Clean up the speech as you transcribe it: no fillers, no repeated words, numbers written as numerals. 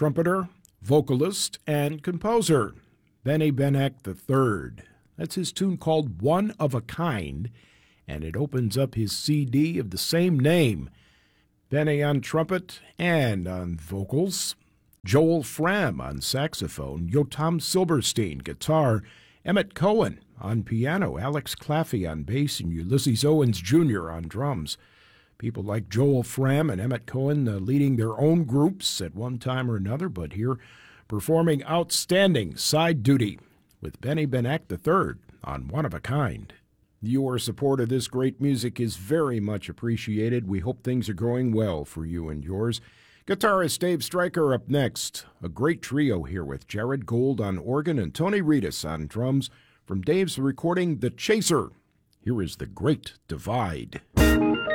trumpeter, vocalist, and composer, Benny Benek III. That's his tune called One of a Kind, and it opens up his CD of the same name. Benny on trumpet and on vocals, Joel Fram on saxophone, Yotam Silverstein guitar, Emmett Cohen on piano, Alex Claffey on bass, and Ulysses Owens Jr. on drums. People like Joel Fram and Emmett Cohen leading their own groups at one time or another, but here performing outstanding side duty with Benny Benek III on One of a Kind. Your support of this great music is very much appreciated. We hope things are going well for you and yours. Guitarist Dave Stryker up next. A great trio here with Jared Gold on organ and Tony Reedus on drums from Dave's recording The Chaser. Here is The Great Divide.